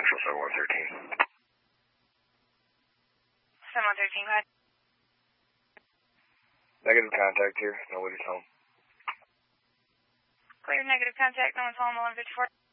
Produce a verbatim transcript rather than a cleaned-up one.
Central seven one thirteen. seven one thirteen, go ahead. Negative contact here. Nobody's home. Clear negative contact. No one's home. eleven fifty-four.